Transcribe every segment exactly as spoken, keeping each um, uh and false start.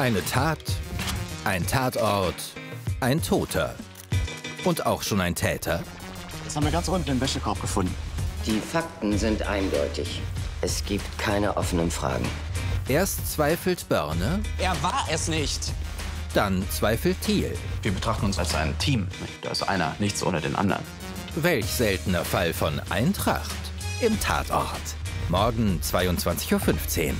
Eine Tat, ein Tatort, ein Toter und auch schon ein Täter. Das haben wir ganz unten im Wäschekorb gefunden. Die Fakten sind eindeutig. Es gibt keine offenen Fragen. Erst zweifelt Börne, Er war es nicht. dann zweifelt Thiel. Wir betrachten uns als ein Team. Da ist einer, nichts ohne den anderen. Welch seltener Fall von Eintracht im Tatort. Morgen zweiundzwanzig Uhr fünfzehn.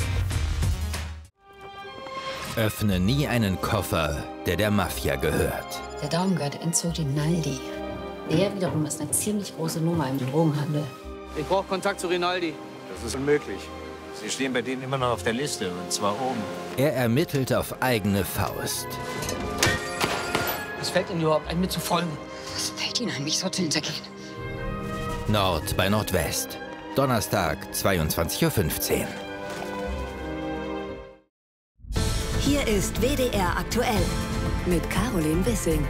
Öffne nie einen Koffer, der der Mafia gehört. Der Daumengürtel entzog Rinaldi. Der wiederum ist eine ziemlich große Nummer im Drogenhandel. Ich brauche Kontakt zu Rinaldi. Das ist unmöglich. Sie stehen bei denen immer noch auf der Liste, und zwar oben. Er ermittelt auf eigene Faust. Was fällt Ihnen überhaupt ein, mir zu folgen? Was fällt Ihnen ein, mich so zu hintergehen? Nord bei Nordwest. Donnerstag, zweiundzwanzig Uhr fünfzehn. Hier ist W D R aktuell mit Caroline Wissing.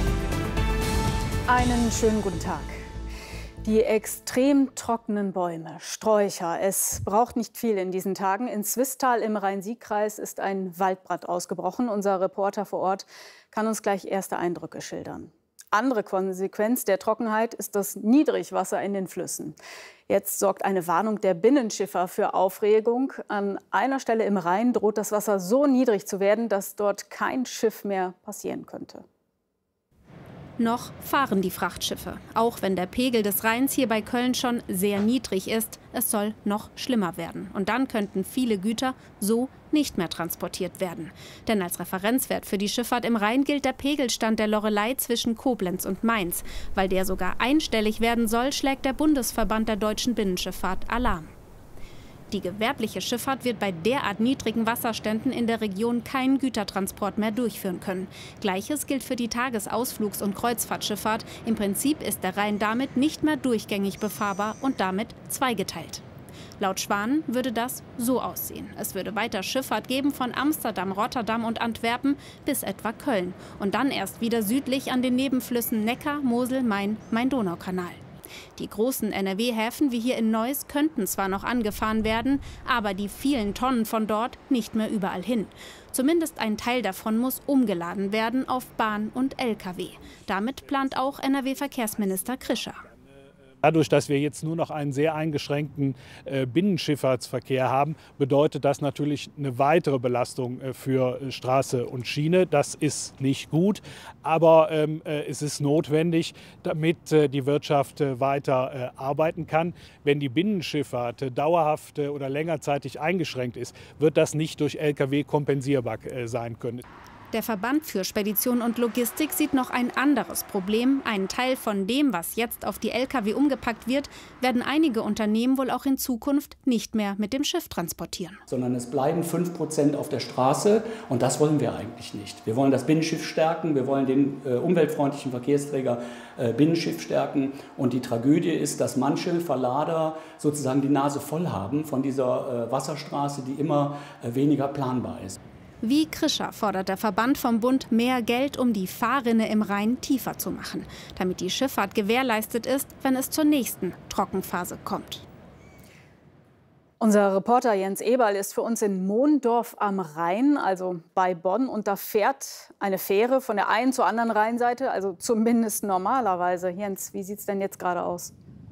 Einen schönen guten Tag. Die extrem trockenen Bäume, Sträucher. Es braucht nicht viel in diesen Tagen. In Swisttal im Rhein-Sieg-Kreis ist ein Waldbrand ausgebrochen. Unser Reporter vor Ort kann uns gleich erste Eindrücke schildern. Andere Konsequenz der Trockenheit ist das Niedrigwasser in den Flüssen. Jetzt sorgt eine Warnung der Binnenschiffer für Aufregung. An einer Stelle im Rhein droht das Wasser so niedrig zu werden, dass dort kein Schiff mehr passieren könnte. Noch fahren die Frachtschiffe, auch wenn der Pegel des Rheins hier bei Köln schon sehr niedrig ist. Es soll noch schlimmer werden. Und dann könnten viele Güter so nicht mehr transportiert werden. Denn als Referenzwert für die Schifffahrt im Rhein gilt der Pegelstand der Loreley zwischen Koblenz und Mainz. Weil der sogar einstellig werden soll, schlägt der Bundesverband der deutschen Binnenschifffahrt Alarm. Die gewerbliche Schifffahrt wird bei derart niedrigen Wasserständen in der Region keinen Gütertransport mehr durchführen können. Gleiches gilt für die Tagesausflugs- und Kreuzfahrtschifffahrt. Im Prinzip ist der Rhein damit nicht mehr durchgängig befahrbar und damit zweigeteilt. Laut Schwan würde das so aussehen. Es würde weiter Schifffahrt geben von Amsterdam, Rotterdam und Antwerpen bis etwa Köln. Und dann erst wieder südlich an den Nebenflüssen Neckar, Mosel, Main, Main-Donau-Kanal. Die großen N R W-Häfen wie hier in Neuss könnten zwar noch angefahren werden, aber die vielen Tonnen von dort nicht mehr überall hin. Zumindest ein Teil davon muss umgeladen werden auf Bahn und L K W. Damit plant auch N R W-Verkehrsminister Krischer. Dadurch, dass wir jetzt nur noch einen sehr eingeschränkten äh, Binnenschifffahrtsverkehr haben, bedeutet das natürlich eine weitere Belastung äh, für äh, Straße und Schiene. Das ist nicht gut, aber ähm, äh, es ist notwendig, damit äh, die Wirtschaft äh, weiter äh, arbeiten kann. Wenn die Binnenschifffahrt äh, dauerhaft äh, oder längerzeitig eingeschränkt ist, wird das nicht durch L K W kompensierbar äh, sein können. Der Verband für Spedition und Logistik sieht noch ein anderes Problem. Einen Teil von dem, was jetzt auf die L K W umgepackt wird, werden einige Unternehmen wohl auch in Zukunft nicht mehr mit dem Schiff transportieren. Sondern es bleiben fünf Prozent auf der Straße und das wollen wir eigentlich nicht. Wir wollen das Binnenschiff stärken, wir wollen den äh, umweltfreundlichen Verkehrsträger äh, Binnenschiff stärken. Und die Tragödie ist, dass manche Verlader sozusagen die Nase voll haben von dieser äh, Wasserstraße, die immer äh, weniger planbar ist. Wie Krischer fordert der Verband vom Bund mehr Geld, um die Fahrrinne im Rhein tiefer zu machen, damit die Schifffahrt gewährleistet ist, wenn es zur nächsten Trockenphase kommt. Unser Reporter Jens Eberl ist für uns in Mondorf am Rhein, also bei Bonn. Und da fährt eine Fähre von der einen zur anderen Rheinseite, also zumindest normalerweise. Jens, wie sieht es denn jetzt gerade aus?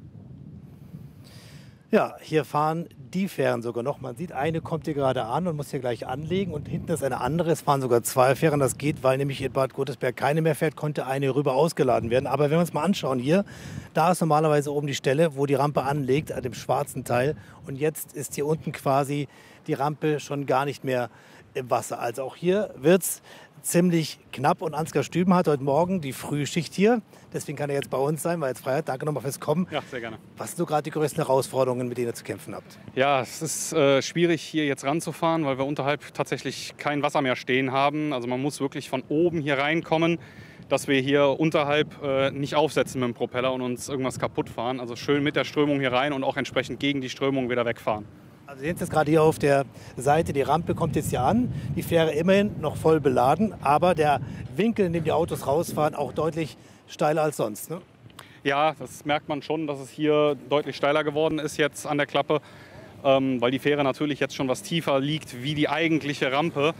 Ja, hier fahren die Fähren sogar noch. Man sieht, eine kommt hier gerade an und muss hier gleich anlegen. Und hinten ist eine andere. Es fahren sogar zwei Fähren. Das geht, weil nämlich in Bad Godesberg keine mehr fährt, konnte eine rüber ausgeladen werden. Aber wenn wir uns mal anschauen hier, da ist normalerweise oben die Stelle, wo die Rampe anlegt, an dem schwarzen Teil. Und jetzt ist hier unten quasi die Rampe schon gar nicht mehr im Wasser. Also auch hier wird es ziemlich knapp. Und Ansgar Stüben hat heute Morgen die Frühschicht hier. Deswegen kann er jetzt bei uns sein, weil jetzt frei hat. Danke nochmal fürs Kommen. Ja, sehr gerne. Was sind so gerade die größten Herausforderungen, mit denen ihr zu kämpfen habt? Ja, es ist äh, schwierig, hier jetzt ranzufahren, weil wir unterhalb tatsächlich kein Wasser mehr stehen haben. Also man muss wirklich von oben hier reinkommen, dass wir hier unterhalb äh, nicht aufsetzen mit dem Propeller und uns irgendwas kaputt fahren. Also schön mit der Strömung hier rein und auch entsprechend gegen die Strömung wieder wegfahren. Also jetzt ist gerade hier auf der Seite, die Rampe kommt jetzt hier an, die Fähre immerhin noch voll beladen, aber der Winkel, in dem die Autos rausfahren, auch deutlich steiler als sonst, ne? Ja, das merkt man schon, dass es hier deutlich steiler geworden ist jetzt an der Klappe, ähm, weil die Fähre natürlich jetzt schon was tiefer liegt wie die eigentliche Rampe.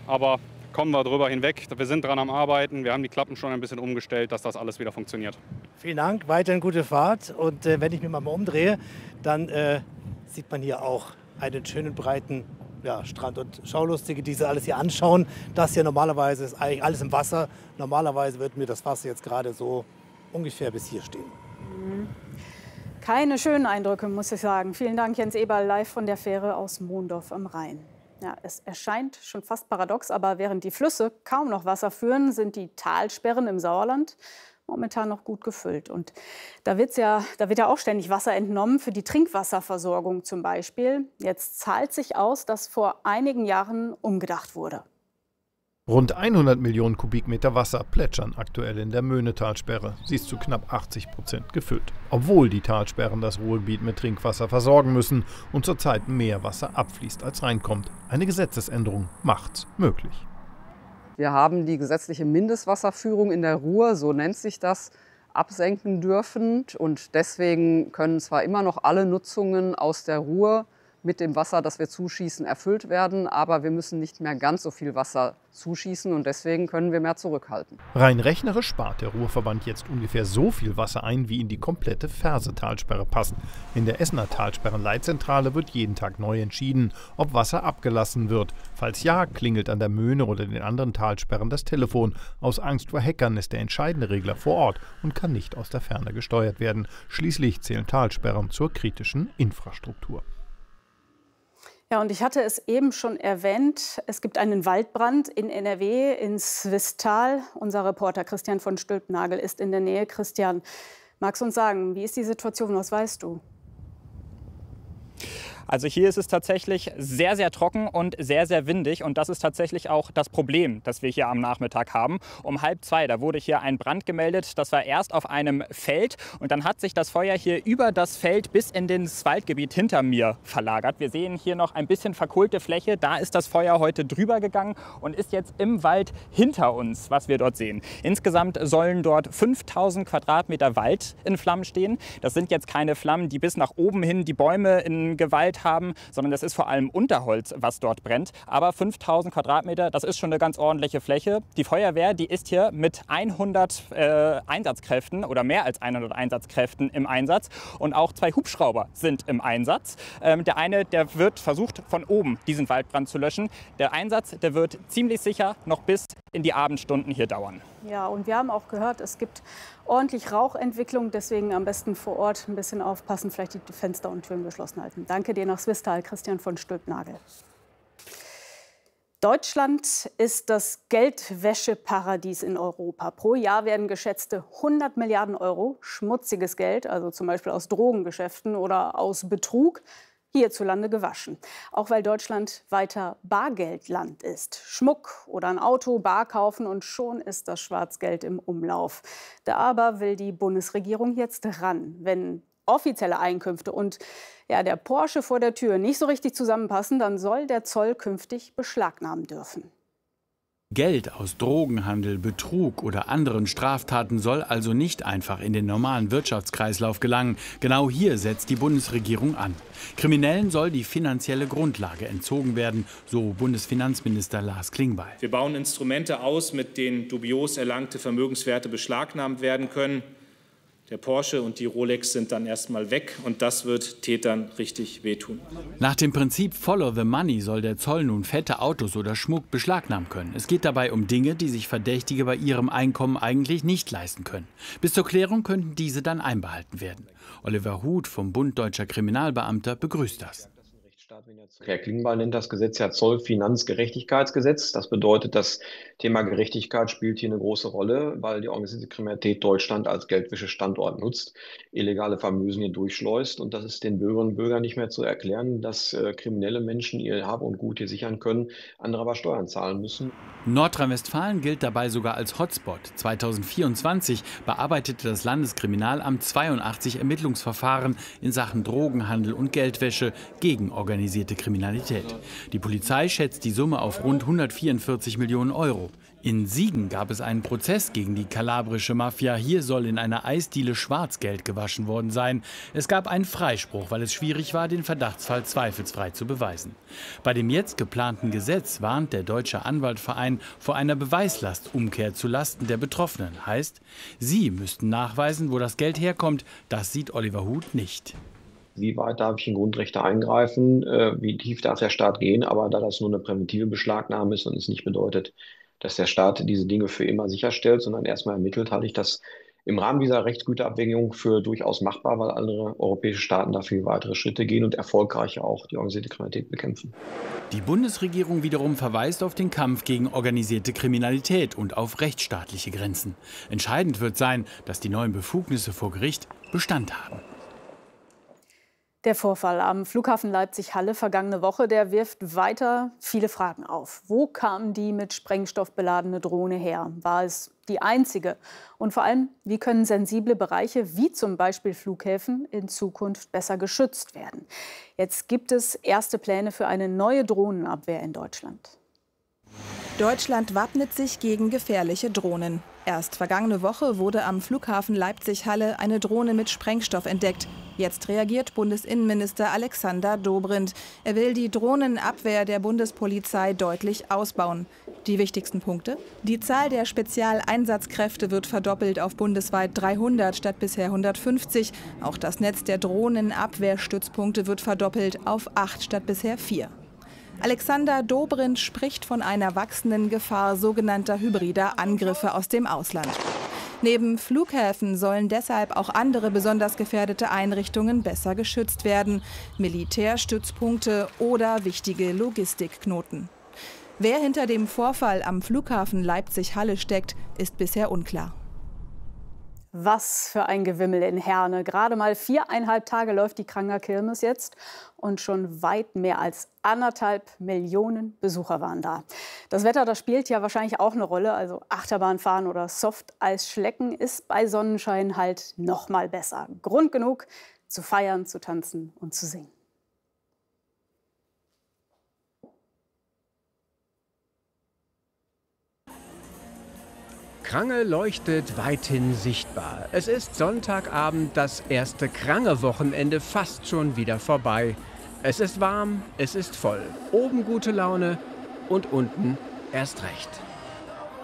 aber kommen wir drüber hinweg. Wir sind dran am Arbeiten. Wir haben die Klappen schon ein bisschen umgestellt, dass das alles wieder funktioniert. Vielen Dank, weiterhin gute Fahrt. Und äh, wenn ich mich mal umdrehe, dann äh, sieht man hier auch einen schönen breiten ja, Strand. Und Schaulustige, die sich alles hier anschauen, das hier normalerweise ist eigentlich alles im Wasser. Normalerweise wird mir das Wasser jetzt gerade so ungefähr bis hier stehen. Mhm. Keine schönen Eindrücke, muss ich sagen. Vielen Dank, Jens Eberl, live von der Fähre aus Mondorf am Rhein. Ja, es erscheint schon fast paradox, aber während die Flüsse kaum noch Wasser führen, sind die Talsperren im Sauerland momentan noch gut gefüllt. Und da, wird's ja, da wird ja auch ständig Wasser entnommen, für die Trinkwasserversorgung zum Beispiel. Jetzt zahlt sich aus, dass vor einigen Jahren umgedacht wurde. Rund hundert Millionen Kubikmeter Wasser plätschern aktuell in der Möhnetalsperre. Sie ist zu knapp achtzig Prozent gefüllt. Obwohl die Talsperren das Ruhrgebiet mit Trinkwasser versorgen müssen und zurzeit mehr Wasser abfließt als reinkommt. Eine Gesetzesänderung macht's möglich. Wir haben die gesetzliche Mindestwasserführung in der Ruhr, so nennt sich das, absenken dürfen. Und deswegen können zwar immer noch alle Nutzungen aus der Ruhr mit dem Wasser, das wir zuschießen, erfüllt werden. Aber wir müssen nicht mehr ganz so viel Wasser zuschießen und deswegen können wir mehr zurückhalten. Rein rechnerisch spart der Ruhrverband jetzt ungefähr so viel Wasser ein, wie in die komplette Ferse-Talsperre passt. In der Essener Talsperrenleitzentrale wird jeden Tag neu entschieden, ob Wasser abgelassen wird. Falls ja, klingelt an der Möhne oder den anderen Talsperren das Telefon. Aus Angst vor Hackern ist der entscheidende Regler vor Ort und kann nicht aus der Ferne gesteuert werden. Schließlich zählen Talsperren zur kritischen Infrastruktur. Ja, und ich hatte es eben schon erwähnt, es gibt einen Waldbrand in N R W, in Swisttal. Unser Reporter Christian von Stülpnagel ist in der Nähe. Christian, magst du uns sagen, wie ist die Situation, was weißt du? Also hier ist es tatsächlich sehr, sehr trocken und sehr, sehr windig. Und das ist tatsächlich auch das Problem, das wir hier am Nachmittag haben. Um halb zwei, da wurde hier ein Brand gemeldet. Das war erst auf einem Feld. Und dann hat sich das Feuer hier über das Feld bis in das Waldgebiet hinter mir verlagert. Wir sehen hier noch ein bisschen verkohlte Fläche. Da ist das Feuer heute drüber gegangen und ist jetzt im Wald hinter uns, was wir dort sehen. Insgesamt sollen dort fünftausend Quadratmeter Wald in Flammen stehen. Das sind jetzt keine Flammen, die bis nach oben hin die Bäume in Gewalt haben, sondern das ist vor allem Unterholz, was dort brennt. Aber fünftausend Quadratmeter, das ist schon eine ganz ordentliche Fläche. Die Feuerwehr, die ist hier mit hundert äh, Einsatzkräften oder mehr als hundert Einsatzkräften im Einsatz. Und auch zwei Hubschrauber sind im Einsatz. Ähm, der eine, der wird versucht, von oben diesen Waldbrand zu löschen. Der Einsatz, der wird ziemlich sicher noch bis in die Abendstunden hier dauern. Ja, und wir haben auch gehört, es gibt ordentlich Rauchentwicklung. Deswegen am besten vor Ort ein bisschen aufpassen, vielleicht die Fenster und Türen geschlossen halten. Danke dir nach Swisttal, Christian von Stülpnagel. Deutschland ist das Geldwäscheparadies in Europa. Pro Jahr werden geschätzte hundert Milliarden Euro schmutziges Geld, also zum Beispiel aus Drogengeschäften oder aus Betrug, hierzulande gewaschen. Auch weil Deutschland weiter Bargeldland ist. Schmuck oder ein Auto, bar kaufen und schon ist das Schwarzgeld im Umlauf. Da aber will die Bundesregierung jetzt ran, wenn offizielle Einkünfte und ja, der Porsche vor der Tür nicht so richtig zusammenpassen, dann soll der Zoll künftig beschlagnahmen dürfen. Geld aus Drogenhandel, Betrug oder anderen Straftaten soll also nicht einfach in den normalen Wirtschaftskreislauf gelangen. Genau hier setzt die Bundesregierung an. Kriminellen soll die finanzielle Grundlage entzogen werden, so Bundesfinanzminister Lars Klingbeil. Wir bauen Instrumente aus, mit denen dubios erlangte Vermögenswerte beschlagnahmt werden können. Der Porsche und die Rolex sind dann erstmal weg und das wird Tätern richtig wehtun. Nach dem Prinzip Follow the Money soll der Zoll nun fette Autos oder Schmuck beschlagnahmen können. Es geht dabei um Dinge, die sich Verdächtige bei ihrem Einkommen eigentlich nicht leisten können. Bis zur Klärung könnten diese dann einbehalten werden. Oliver Huth vom Bund Deutscher Kriminalbeamter begrüßt das. Herr Klingbeil nennt das Gesetz ja Zollfinanzgerechtigkeitsgesetz. Das bedeutet, das Thema Gerechtigkeit spielt hier eine große Rolle, weil die organisierte Kriminalität Deutschland als Geldwäschestandort nutzt, illegale Vermögen hier durchschleust. Und das ist den Bürgerinnen und Bürgern nicht mehr zu erklären, dass äh, kriminelle Menschen ihr Hab und Gut hier sichern können, andere aber Steuern zahlen müssen. Nordrhein-Westfalen gilt dabei sogar als Hotspot. zweitausendvierundzwanzig bearbeitete das Landeskriminalamt zweiundachtzig Ermittlungsverfahren in Sachen Drogenhandel und Geldwäsche gegen organisierte Kriminalität. Die Polizei schätzt die Summe auf rund hundertvierundvierzig Millionen Euro. In Siegen gab es einen Prozess gegen die kalabrische Mafia. Hier soll in einer Eisdiele Schwarzgeld gewaschen worden sein. Es gab einen Freispruch, weil es schwierig war, den Verdachtsfall zweifelsfrei zu beweisen. Bei dem jetzt geplanten Gesetz warnt der Deutsche Anwaltverein vor einer Beweislastumkehr zu Lasten der Betroffenen. Heißt, sie müssten nachweisen, wo das Geld herkommt. Das sieht Oliver Huth nicht. Wie weit darf ich in Grundrechte eingreifen? Wie tief darf der Staat gehen? Aber da das nur eine präventive Beschlagnahme ist und es nicht bedeutet, dass der Staat diese Dinge für immer sicherstellt, sondern erstmal ermittelt, halte ich das im Rahmen dieser Rechtsgüterabwägung für durchaus machbar, weil andere europäische Staaten dafür weitere Schritte gehen und erfolgreich auch die organisierte Kriminalität bekämpfen. Die Bundesregierung wiederum verweist auf den Kampf gegen organisierte Kriminalität und auf rechtsstaatliche Grenzen. Entscheidend wird sein, dass die neuen Befugnisse vor Gericht Bestand haben. Der Vorfall am Flughafen Leipzig-Halle vergangene Woche, der wirft weiter viele Fragen auf. Wo kam die mit Sprengstoff beladene Drohne her? War es die einzige? Und vor allem, wie können sensible Bereiche wie zum Beispiel Flughäfen in Zukunft besser geschützt werden? Jetzt gibt es erste Pläne für eine neue Drohnenabwehr in Deutschland. Deutschland wappnet sich gegen gefährliche Drohnen. Erst vergangene Woche wurde am Flughafen Leipzig-Halle eine Drohne mit Sprengstoff entdeckt. Jetzt reagiert Bundesinnenminister Alexander Dobrindt. Er will die Drohnenabwehr der Bundespolizei deutlich ausbauen. Die wichtigsten Punkte? Die Zahl der Spezialeinsatzkräfte wird verdoppelt auf bundesweit dreihundert statt bisher hundertfünfzig. Auch das Netz der Drohnenabwehrstützpunkte wird verdoppelt auf acht statt bisher vier. Alexander Dobrindt spricht von einer wachsenden Gefahr sogenannter hybrider Angriffe aus dem Ausland. Neben Flughäfen sollen deshalb auch andere besonders gefährdete Einrichtungen besser geschützt werden. Militärstützpunkte oder wichtige Logistikknoten. Wer hinter dem Vorfall am Flughafen Leipzig-Halle steckt, ist bisher unklar. Was für ein Gewimmel in Herne. Gerade mal viereinhalb Tage läuft die Kranger Kirmes jetzt und schon weit mehr als anderthalb Millionen Besucher waren da. Das Wetter, das spielt ja wahrscheinlich auch eine Rolle. Also Achterbahnfahren oder Softeisschlecken ist bei Sonnenschein halt noch mal besser. Grund genug zu feiern, zu tanzen und zu singen. Krange leuchtet weithin sichtbar. Es ist Sonntagabend, das erste Krange-Wochenende fast schon wieder vorbei. Es ist warm, es ist voll. Oben gute Laune und unten erst recht.